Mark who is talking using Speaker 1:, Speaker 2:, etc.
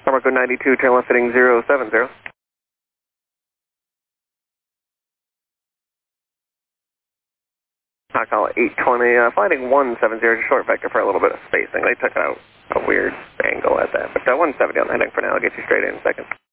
Speaker 1: Marco 92, turn left heading 070. I call it 820, flying 170, short vector for a little bit of spacing. They took out a weird angle at that. But 170 on the heading for now, I'll get you straight in a second.